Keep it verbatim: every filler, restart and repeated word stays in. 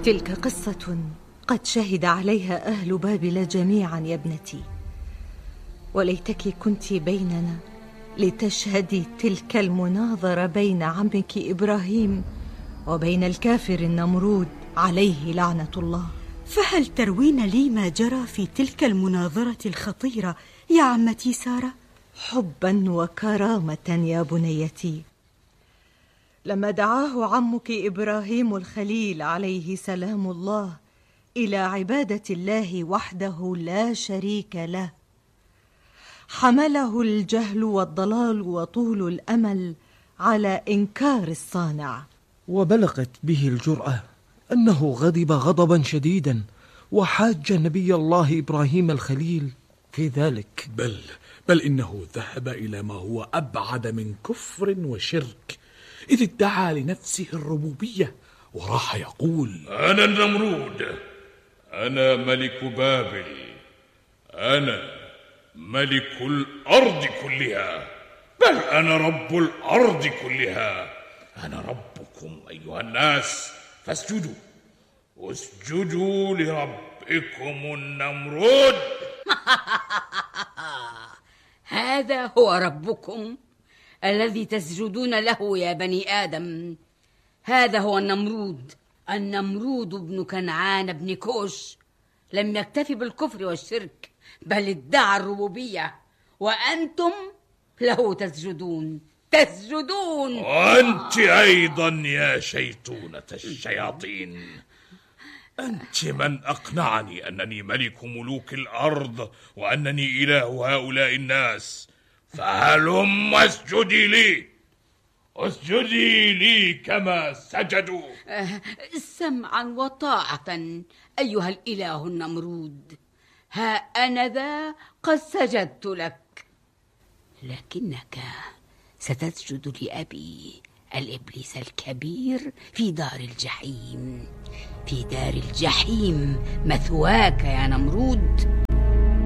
تلك قصة قد شهد عليها أهل بابل جميعا يا ابنتي، وليتك كنت بيننا لتشهدي تلك المناظرة بين عمك إبراهيم وبين الكافر النمرود عليه لعنة الله. فهل تروين لي ما جرى في تلك المناظرة الخطيرة يا عمتي سارة؟ حبا وكرامة يا بنيتي. لما دعاه عمك إبراهيم الخليل عليه سلام الله إلى عبادة الله وحده لا شريك له، حمله الجهل والضلال وطول الأمل على إنكار الصانع، وبلغت به الجرأة أنه غضب غضبا شديدا وحاج نبي الله إبراهيم الخليل في ذلك. بل بل إنه ذهب إلى ما هو أبعد من كفر وشرك، إذ ادعى لنفسه الربوبية وراح يقول: أنا النمرود، أنا ملك بابل، أنا ملك الأرض كلها، بل أنا رب الأرض كلها، أنا ربكم أيها الناس، فاسجدوا اسجدوا لربكم النمرود. هذا هو ربكم الذي تسجدون له يا بني آدم. هذا هو النمرود، النمرود بن كنعان بن كوش. لم يكتفي بالكفر والشرك، بل ادعى الربوبية، وأنتم له تسجدون تسجدون. وأنت أيضا يا شيطونة الشياطين، أنت من أقنعني أنني ملك ملوك الأرض وأنني إله هؤلاء الناس، فهلم اسجدي لي، اسجدي لي كما سجدوا. أه سمعا وطاعة أيها الإله النمرود، ها أنا ذا قد سجدت لك، لكنك ستسجد لأبي الإبليس الكبير في دار الجحيم. في دار الجحيم مثواك يا نمرود.